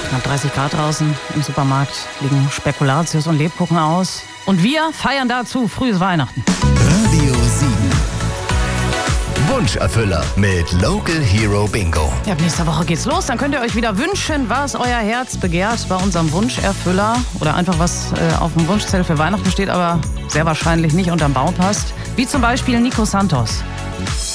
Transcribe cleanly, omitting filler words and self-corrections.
Knapp 30 Grad draußen. Im Supermarkt liegen Spekulatius und Lebkuchen aus. Und wir feiern dazu frühes Weihnachten. Radio 7. Wunscherfüller mit Local Hero Bingo. Ja, ab nächster Woche geht's los. Dann könnt ihr euch wieder wünschen, was euer Herz begehrt bei unserem Wunscherfüller. Oder einfach was auf dem Wunschzettel für Weihnachten steht, aber sehr wahrscheinlich nicht unterm Baum passt. Wie zum Beispiel Nico Santos.